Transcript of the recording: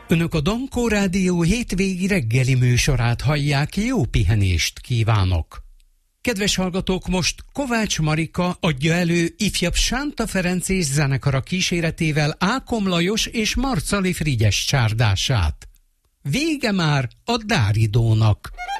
Önök a Dankó Rádió hétvégi reggeli műsorát hallják, jó pihenést kívánok! Kedves hallgatók, most Kovács Marika adja elő ifjabb Sánta Ferenc és zenekara kíséretével Ákom Lajos és Marcali Frigyes csárdását. Vége már a Dáridónak!